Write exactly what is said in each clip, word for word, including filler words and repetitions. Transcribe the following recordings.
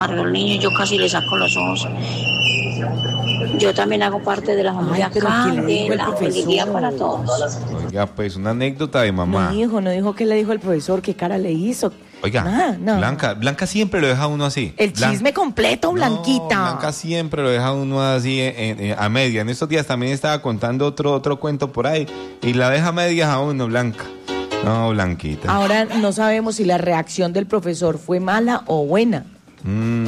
El niño yo casi le saco los ojos. Yo también hago parte de la familia Candela. Feliz día para todos. Oiga, pues una anécdota de mamá. No dijo, no dijo qué le dijo el profesor, qué cara le hizo. Oiga, Nada, no. Blanca, Blanca siempre lo deja uno así. El Blan... chisme completo, Blanquita. No, Blanca siempre lo deja uno así en, en, a media. En estos días también estaba contando otro otro cuento por ahí y la deja a medias a uno, Blanca. No, Blanquita. Ahora no sabemos si la reacción del profesor fue mala o buena. Mm.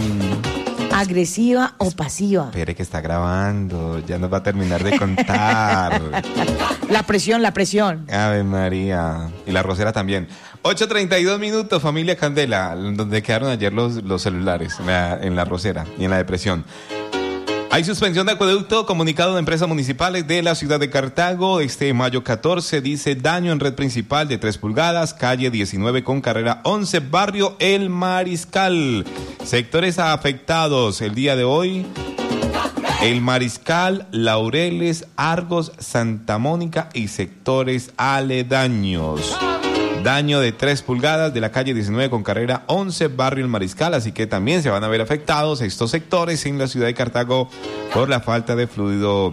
¿Agresiva o pasiva? Espere que está grabando, ya nos va a terminar de contar. La presión, la presión. Ave María. Y la rosera también. ocho treinta y dos minutos, familia Candela, donde quedaron ayer los, los celulares, en la, en la rosera y en la depresión. Hay suspensión de acueducto, comunicado de empresas municipales de la ciudad de Cartago. Este mayo catorce dice daño en red principal de tres pulgadas, calle diecinueve con carrera once, barrio El Mariscal. Sectores afectados el día de hoy: El Mariscal, Laureles, Argos, Santa Mónica y sectores aledaños. Daño de tres pulgadas de la calle diecinueve con carrera once, barrio El Mariscal, así que también se van a ver afectados estos sectores en la ciudad de Cartago por la falta de fluido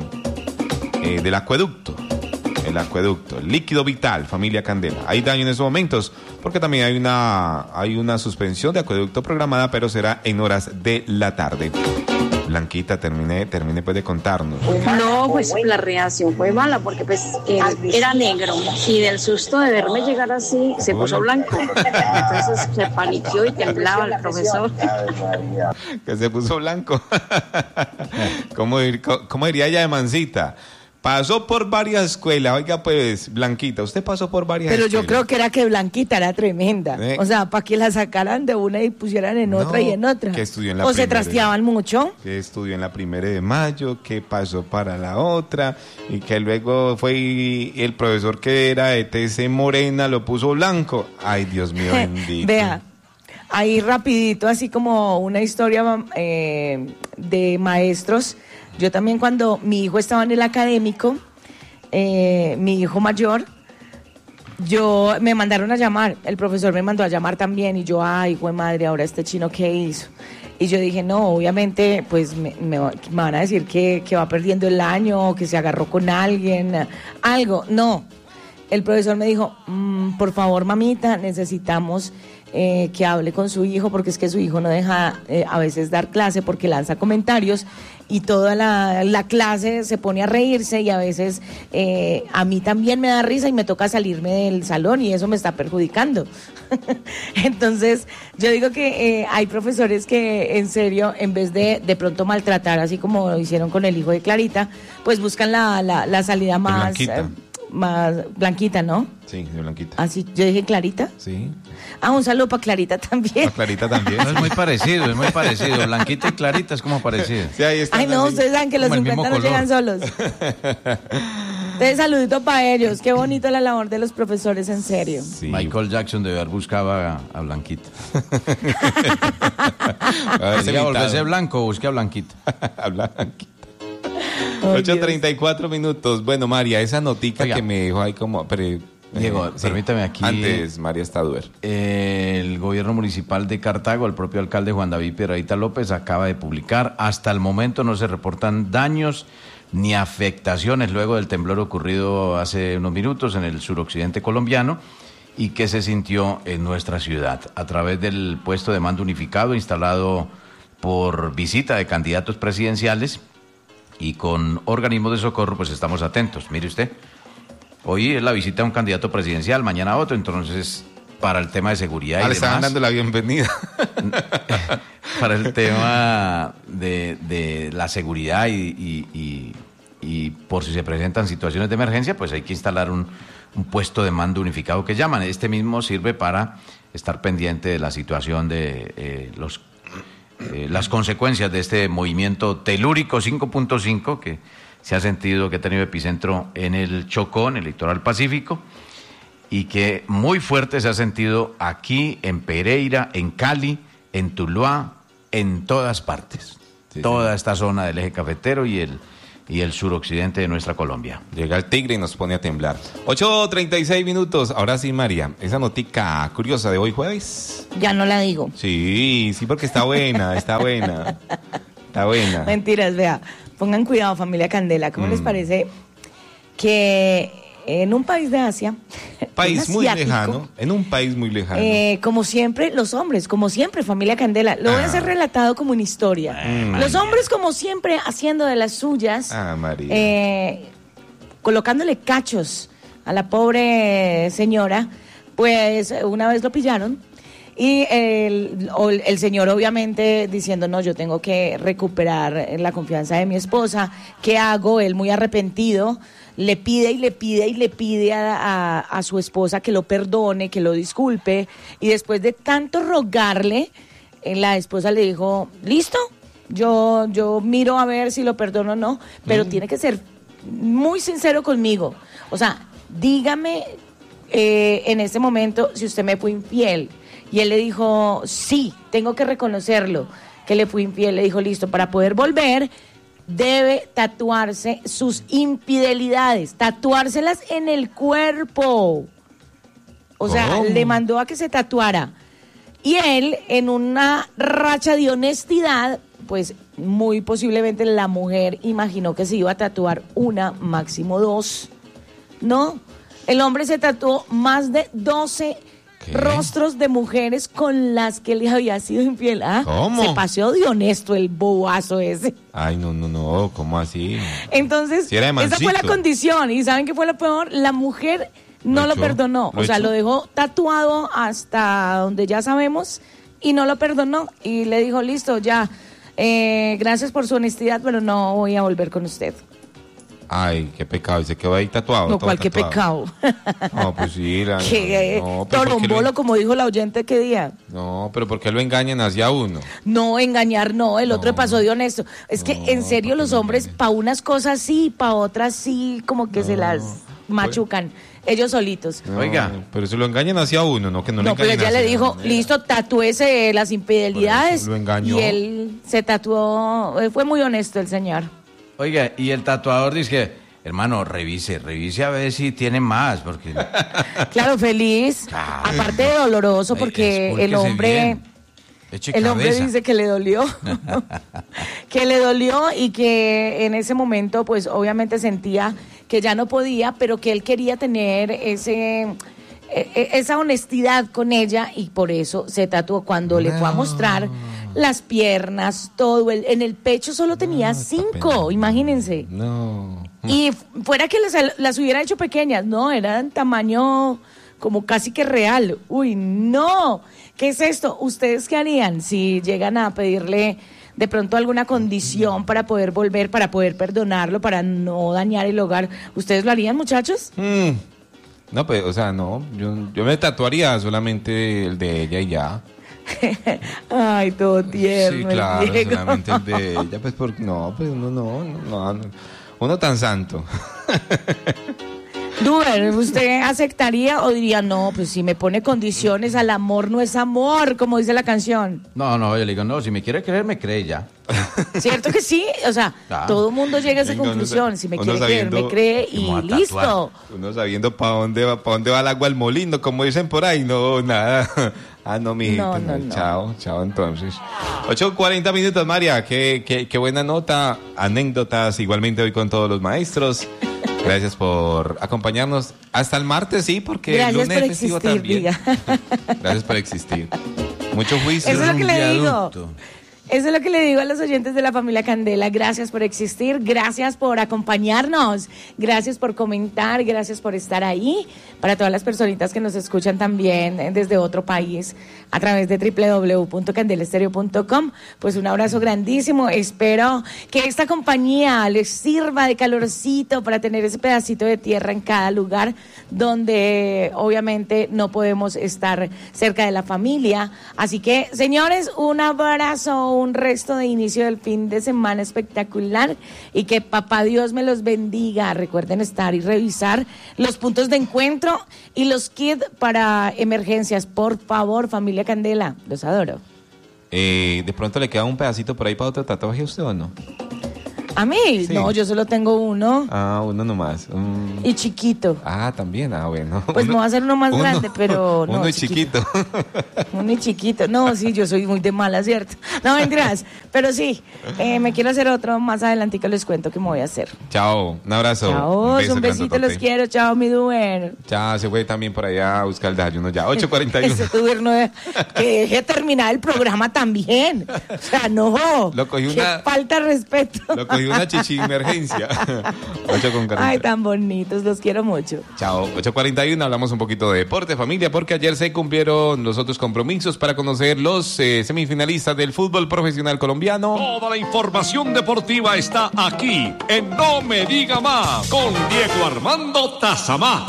eh, del acueducto. El acueducto, el líquido vital, familia Candela. Hay daño en esos momentos porque también hay una, hay una suspensión de acueducto programada, pero será en horas de la tarde. Blanquita, termine, termine pues de contarnos. No, pues la reacción fue mala porque pues él era negro y del susto de verme llegar así se puso blanco. Entonces se paniqueó y temblaba el profesor. Que se puso blanco. ¿Cómo, cómo diría ella de mansita? Pasó por varias escuelas. Oiga, pues, Blanquita, usted pasó por varias Pero escuelas. yo creo que era que Blanquita era tremenda. ¿Eh? O sea, para que la sacaran de una y pusieran en otra No, y en otra. que estudió en la o se primera. trasteaban mucho. Que estudió en la primera de mayo, que pasó para la otra, y que luego fue el profesor que era de T C Morena, lo puso blanco. Ay, Dios mío, bendito. Vea, ahí rapidito, así como una historia eh, de maestros. Yo también cuando mi hijo estaba en el académico, eh, mi hijo mayor, yo me mandaron a llamar, el profesor me mandó a llamar también y yo, ay, hijo de madre, ahora este chino, ¿qué hizo? Y yo dije, no, obviamente, pues me, me, me van a decir que, que va perdiendo el año, que se agarró con alguien, algo. No, el profesor me dijo, mmm, por favor, mamita, necesitamos eh, que hable con su hijo, porque es que su hijo no deja eh, a veces dar clase porque lanza comentarios y toda la, la clase se pone a reírse y a veces eh, a mí también me da risa y me toca salirme del salón y eso me está perjudicando. Entonces, yo digo que eh, hay profesores que en serio, en vez de de pronto maltratar, así como lo hicieron con el hijo de Clarita, pues buscan la, la, la salida más... más blanquita, ¿no? Sí, de Blanquita. ¿Ah, sí? ¿Yo dije Clarita? Sí. Ah, un saludo para Clarita también. Para Clarita también. No, es muy parecido, es muy parecido. Blanquita y Clarita es como parecido. Sí, ahí está. Ay, no, así. ustedes saben que los Como el cincuenta mismo no llegan solos. Entonces, saludito para ellos. Qué bonito la labor de los profesores, en serio. Sí. Michael Jackson de haber buscado a, a Blanquita. Quería volverse blanco, busque a Blanquita. A Blanquita. Oh, ocho treinta y cuatro minutos. Bueno, María, esa notica Oiga. que me dijo ahí como... Pero, Diego, eh, permítame aquí. Antes, María Staduer. El gobierno municipal de Cartago, el propio alcalde Juan David Piedrahíta López acaba de publicar, hasta el momento no se reportan daños ni afectaciones luego del temblor ocurrido hace unos minutos en el suroccidente colombiano y que se sintió en nuestra ciudad a través del puesto de mando unificado instalado por visita de candidatos presidenciales y con organismos de socorro, pues estamos atentos. Mire usted, hoy es la visita de un candidato presidencial, mañana otro, entonces para el tema de seguridad Ah, y le demás, estaban dando la bienvenida. para el tema de, de la seguridad y, y, y, y por si se presentan situaciones de emergencia, pues hay que instalar un, un puesto de mando unificado que llaman. Este mismo sirve para estar pendiente de la situación de eh, los Eh, las consecuencias de este movimiento telúrico cinco punto cinco que se ha sentido, que ha tenido epicentro en el Chocó, en el litoral pacífico, y que muy fuerte se ha sentido aquí en Pereira, en Cali, en Tuluá, en todas partes. Sí, toda sí. esta zona del eje cafetero y el, y el suroccidente de nuestra Colombia. Llega el tigre y nos pone a temblar. ocho treinta y seis minutos. Ahora sí, María, esa notica curiosa de hoy jueves. Ya no la digo. Sí, sí, porque está buena, está buena. Está buena. Mentiras, vea. Pongan cuidado, familia Candela. ¿Cómo Mm. les parece que en un país de Asia, País un muy asiático, lejano, en un país muy lejano. Eh, como siempre, los hombres, como siempre, familia Candela, lo voy a Ah. hacer relatado como una historia. Mm. Los hombres, como siempre, haciendo de las suyas, Ah, María. eh, colocándole cachos a la pobre señora, pues una vez lo pillaron y el, o el señor obviamente diciendo, no, yo tengo que recuperar la confianza de mi esposa, ¿qué hago? Él muy arrepentido, le pide y le pide y le pide a, a, a su esposa que lo perdone, que lo disculpe, y después de tanto rogarle, eh, la esposa le dijo, listo, yo, yo miro a ver si lo perdono o no, pero Mm. tiene que ser muy sincero conmigo, o sea, dígame eh, en este momento si usted me fue infiel. Y él le dijo, sí, tengo que reconocerlo, que le fui infiel. Le dijo, listo, para poder volver, debe tatuarse sus infidelidades, tatuárselas en el cuerpo. O sea, ¿Cómo? le mandó a que se tatuara. Y él, en una racha de honestidad, pues muy posiblemente la mujer imaginó que se iba a tatuar una, máximo dos. No, el hombre se tatuó más de doce ¿Qué? rostros de mujeres con las que le había sido infiel. ¿Ah? ¿Cómo? Se paseó de honesto el bobazo ese. Ay, no, no, no, ¿cómo así? Entonces, Si era de esa fue la mansito. condición. ¿Y saben qué fue lo peor? La mujer no ¿Lo lo echó? perdonó. ¿Lo O sea, echó? lo dejó tatuado hasta donde ya sabemos y no lo perdonó. Y le dijo, listo, ya, eh, gracias por su honestidad, pero no voy a volver con usted. Ay, qué pecado. Y se quedó ahí tatuado. No, todo cual qué tatuado. pecado. No, pues sí. La, Que eh, no, pero ¿por qué torombolo, lo- como dijo la oyente que día. No, pero ¿por qué lo engañan hacia uno? No, engañar no, el otro No. pasó de honesto. Es que No, en serio ¿por qué los lo hombres engañan? para unas cosas sí, para otras sí, como que se No. las machucan, ellos solitos. No, Oiga. Pero se lo engañan hacia uno, ¿no? Que no, No, le pero engañen ella le hacia dijo, uno. listo, tatúese las infidelidades. Por eso lo engañó. Y él se tatuó, eh, fue muy honesto el señor. Oiga, y el tatuador dice que, hermano, revise, revise a ver si tiene más, porque... Claro, feliz, Claro. aparte de doloroso, porque Escúlquese el hombre... bien. Eche El hombre cabeza. dice que le dolió, que le dolió y que en ese momento pues obviamente sentía que ya no podía, pero que él quería tener ese e- e- esa honestidad con ella y por eso se tatuó cuando le fue a mostrar las piernas, todo, el, en el pecho solo tenía No, está cinco, pena. imagínense. No. Y fuera que las, las hubiera hecho pequeñas, no, eran tamaño como casi que real. Uy, no. ¿Qué es esto? ¿Ustedes qué harían si llegan a pedirle de pronto alguna condición para poder volver, para poder perdonarlo, para no dañar el hogar? ¿Ustedes lo harían, muchachos? Mm. No, pues, o sea, no. Yo, yo me tatuaría solamente el de ella y ya. Ay, todo tierno. Sí, el claro, Diego. solamente el de ella. Pues, por, no, pues uno no, no, no, no. Uno tan santo. Duber, ¿usted aceptaría o diría, no, pues si me pone condiciones, al amor no es amor, como dice la canción? No, no, yo le digo, no, si me quiere creer, me cree ya. ¿Cierto que sí? O sea, Claro. todo el mundo llega a esa Venga, uno conclusión. sa- Si me uno quiere creer, sabiendo me cree que y me voy a tatuar. listo. Uno sabiendo para dónde va, para dónde va el agua al molino, como dicen por ahí. No, nada. Ah, no, mijito. No, No, no, no. Chao, chao entonces. ocho cuarenta minutos, María. Qué, qué, qué buena nota. Anécdotas igualmente hoy con todos los maestros. Gracias por acompañarnos. Hasta el martes, sí, porque el Gracias lunes por es festivo existir, también. diga. Gracias por existir. Mucho juicio. Eso es lo que un le digo. viaducto. Eso es lo que le digo a los oyentes de la familia Candela. Gracias por existir, gracias por acompañarnos, gracias por comentar, gracias por estar ahí. Para todas las personitas que nos escuchan también eh, desde otro país a través de doble u doble u doble u punto candelestereo punto com, pues un abrazo grandísimo. Espero que esta compañía les sirva de calorcito para tener ese pedacito de tierra en cada lugar donde obviamente no podemos estar cerca de la familia. Así que, señores, un abrazo, un resto de inicio del fin de semana espectacular y que papá Dios me los bendiga. Recuerden estar y revisar los puntos de encuentro y los kits para emergencias. Por favor, familia Candela, los adoro. Eh, ¿De pronto le queda un pedacito por ahí para otro tatuaje a usted o no? ¿A mí? Sí. No, yo solo tengo uno. Ah, uno nomás. Mm. Y chiquito. Ah, también, ah, bueno. Pues Uno- me va a hacer uno más uno- grande, pero no. Uno y chiquito. Uno y chiquito. No, sí, yo soy muy de mala, ¿cierto? No, mentiras. Pero sí, eh, me quiero hacer otro más adelante que les cuento que me voy a hacer. Chao, un abrazo. Chao, beso un besito, grandotote. los quiero. Chao, mi duer. Chao, se fue también por allá a buscar el desayuno ya. ocho cuarenta y uno. Ese duer no de- que deje terminar el programa también. O sea, no. Lo cogí Qué una- falta de respeto. Lo cogí una chichi emergencia. ocho con cuarenta. Ay, tan bonitos, los quiero mucho. Chao, ocho cuarenta y uno, hablamos un poquito de deporte, familia, porque ayer se cumplieron los otros compromisos para conocer los eh, semifinalistas del fútbol profesional colombiano. Toda la información deportiva está aquí en No Me Diga Más con Diego Armando Tazamá.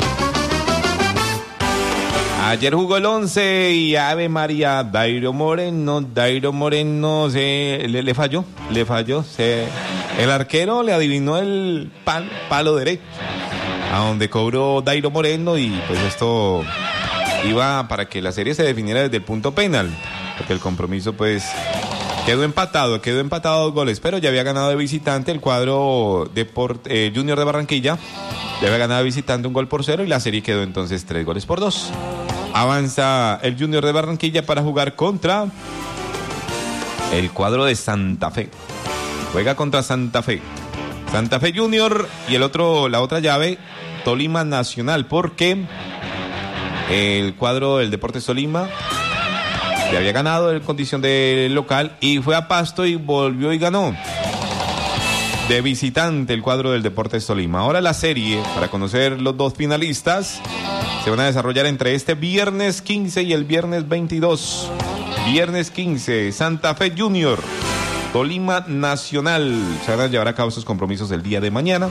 Ayer jugó el once y Ave María, Dairo Moreno, Dairo Moreno se, le, le falló, le falló. Se, el arquero le adivinó el pal- palo derecho, a donde cobró Dairo Moreno y pues esto iba para que la serie se definiera desde el punto penal, porque el compromiso pues quedó empatado, quedó empatado a dos goles, pero ya había ganado de visitante el cuadro de Port- eh, Junior de Barranquilla, ya había ganado de visitante un gol por cero y la serie quedó entonces tres goles por dos. Avanza el Junior de Barranquilla para jugar contra el cuadro de Santa Fe. Juega contra Santa Fe. Santa Fe Junior y el otro, la otra llave, Tolima Nacional, porque el cuadro del Deportes Tolima le había ganado en condición de local y fue a Pasto y volvió y ganó. De visitante el cuadro del Deportes Tolima. Ahora la serie, para conocer los dos finalistas, se van a desarrollar entre este viernes quince y el viernes veintidós. Viernes quince, Santa Fe Junior, Tolima Nacional. Se van a llevar a cabo sus compromisos el día de mañana.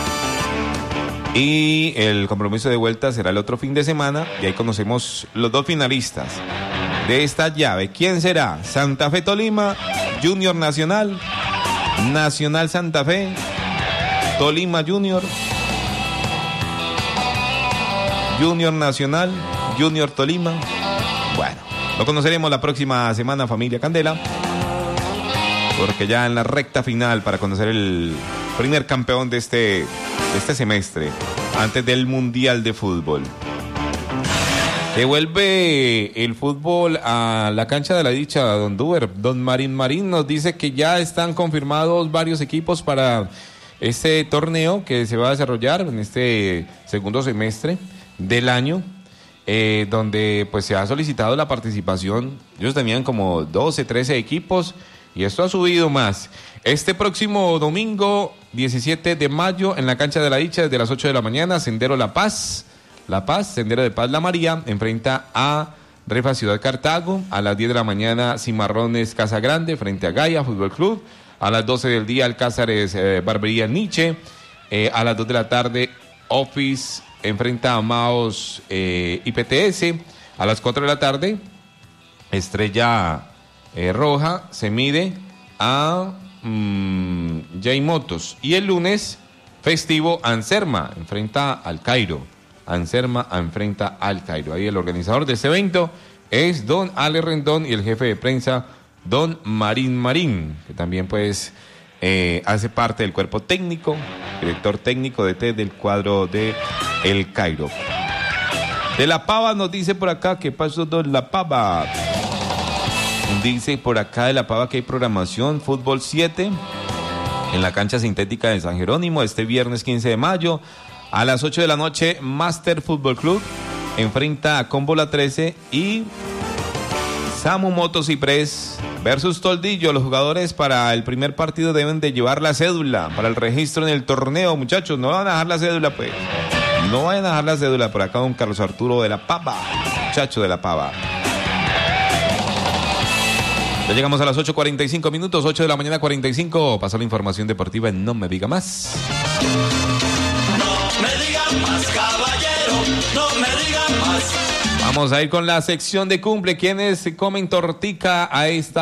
Y el compromiso de vuelta será el otro fin de semana. Y ahí conocemos los dos finalistas de esta llave. ¿Quién será? Santa Fe Tolima, Junior Nacional, Nacional Santa Fe, Tolima Junior, Junior Nacional, Junior Tolima. Bueno, lo conoceremos la próxima semana, familia Candela, porque ya en la recta final para conocer el primer campeón de este, de este semestre, antes del Mundial de Fútbol. Que vuelve el fútbol a la cancha de la dicha, don Duber. Don Marín Marín nos dice que ya están confirmados varios equipos para este torneo que se va a desarrollar en este segundo semestre del año, eh, donde pues se ha solicitado la participación. Ellos tenían como doce, trece equipos y esto ha subido más. Este próximo domingo, diecisiete de mayo, en la cancha de la dicha, desde las ocho de la mañana, Sendero La Paz. La Paz, Sendero de Paz La María, enfrenta a Refa Ciudad Cartago. A las diez de la mañana, Cimarrones Casa Grande, frente a Gaia Fútbol Club. A las doce del día, Alcázares eh, Barbería Nietzsche. Eh, a las dos de la tarde, Office enfrenta a Maos eh, I P T S. A las cuatro de la tarde, Estrella eh, Roja se mide a mmm, J Motos. Y el lunes, festivo, Anserma enfrenta al Cairo. Anserma enfrenta al Cairo. Ahí el organizador de este evento es don Ale Rendón y el jefe de prensa, don Marín Marín, que también pues eh, hace parte del cuerpo técnico, director técnico de T del cuadro de El Cairo. De La Pava nos dice por acá, ¿qué pasó, don La Pava? Dice por acá de La Pava que hay programación, Fútbol siete, en la cancha sintética de San Jerónimo, este viernes quince de mayo. A las ocho de la noche, Master Fútbol Club enfrenta a Combola trece y Samu Motociprés versus Toldillo. Los jugadores para el primer partido deben de llevar la cédula para el registro en el torneo, muchachos. No van a dejar la cédula, pues. No vayan a dejar la cédula. Por acá don Carlos Arturo de La Pava, muchacho de La Pava. Ya llegamos a las ocho cuarenta y cinco minutos, ocho de la mañana cuarenta y cinco. Pasó la información deportiva en No Me Diga Más. Más, caballero, no me digan más. Vamos a ir con la sección de cumple. ¿Quiénes comen tortica a esta